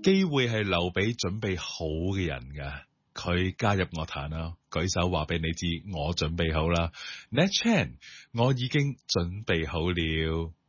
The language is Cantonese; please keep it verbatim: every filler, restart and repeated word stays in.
機會係留俾準備好嘅人噶。佢加入樂壇啦，舉手話俾你知，我準備好啦。Nat Chan，我已經準備好了。